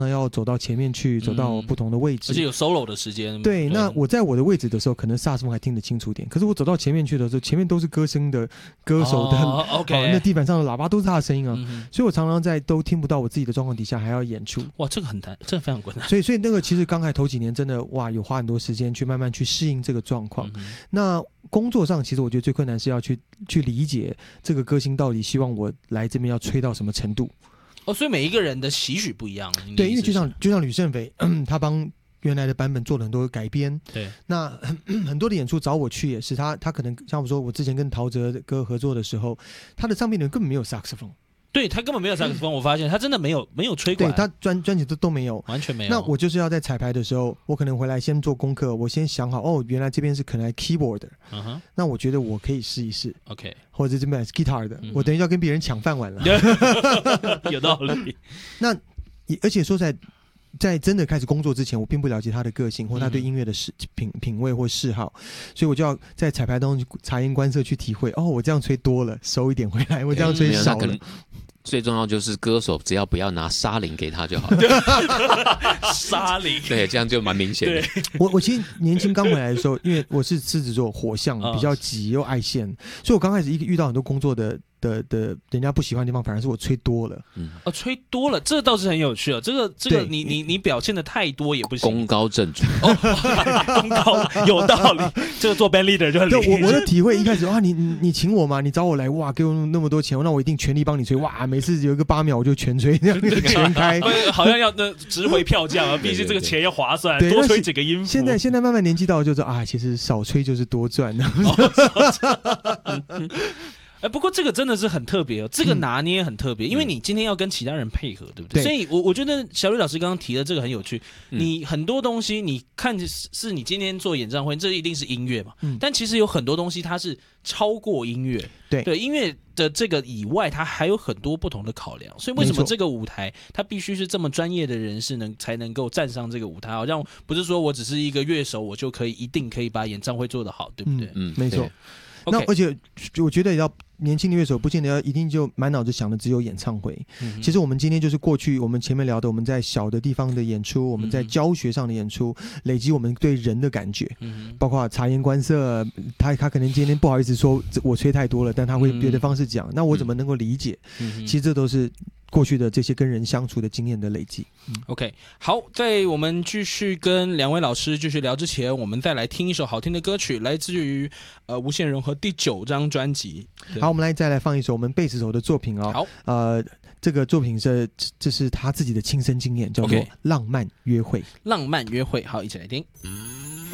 那要走到前面去，走到不同的位置， 而且有 solo 的时间。 对，那我在我的位置的时候，可能萨克斯风还听得清楚点，可是我走到前面去的时候，前面都是歌手的 OK， 那地板上的喇叭都是他的声音啊，所以我常常在都听不到我自己的状况底下还要演出。 哇，这个很难，这个非常困难。 所以那个其实刚才头几年真的有花很多时间去慢慢去适应这个状况。那工作上其实我觉得最困难是要去理解这个歌星到底希望我来这边要吹到什么程度。 所以每一个人的期许不一样。 对，因为就像吕胜斐，他帮原来的版本做了很多改编。 对， 那很多的演出找我去也是，他可能像我说，我之前跟陶喆哥合作的时候，他的唱片里面根本没有萨克斯风。 对，他根本没有萨克斯风，我发现他真的没有吹管， 对，他专辑都没有， 完全没有。 那我就是要在彩排的时候，我可能回来先做功课，我先想好原来这边是可能 keyboard 的，那我觉得我可以试一试 ，OK， 或者这边是 guitar 的，我等于要跟别人抢饭碗了， 有道理。 那而且说在真的开始工作之前，我并不了解他的个性或他对音乐的品味或嗜好，所以我就要在彩排当中察言观色去体会。我这样吹多了，收一点回来；我这样吹少了。 最重要就是歌手只要不要拿沙林给他就好。 沙林， 对，这样就蛮明显的。 我其实年轻刚回来的时候，因为我是狮子座，火象比较急又爱现，所以我刚开始遇到很多工作的人家不喜欢的地方，反而是我吹多了。 吹多了，这倒是很有趣哦。这个你表现的太多也不行。 功高震主。 功高有道理。这个做 band leader 就很理解。 我的体会一开始你请我嘛，你找我来给我那么多钱，那我一定全力帮你吹。每次有一个8秒我就全吹，这样全开。 好像要值回票价啊，毕竟这个钱要划算，多吹几个音符。 现在慢慢年纪到了，就说其实少吹就是多赚。 不过这个真的是很特别这个拿捏很特别，因为你今天要跟其他人配合，对不对？所以我觉得小吕老师刚刚提的这个很有趣。你很多东西你看是你今天做演唱会，这一定是音乐嘛，但其实有很多东西它是超过音乐，对音乐的这个以外，它还有很多不同的考量。所以为什么这个舞台它必须是这么专业的人士才能够站上这个舞台？好像不是说我只是一个乐手，我就一定可以把演唱会做得好，对不对？ 没错。那而且我觉得年轻的乐手不见得一定就满脑子想的只有演唱会。其实我们今天就是过去我们前面聊的，我们在小的地方的演出，我们在教学上的演出，累积我们对人的感觉，包括察言观色。他可能今天不好意思说我吹太多了，但他会别的方式讲，那我怎么能够理解？其实这都是过去的这些跟人相处的经验的累积。 OK， 好，在我们继续跟两位老师继续聊之前，我们再来听一首好听的歌曲，来自于无限融合第9张专辑。 好，我们再来放一首我们贝斯手的作品好， 这个作品这是他自己的亲身经验，叫做《浪漫约会》。 浪漫约会，好，一起来听。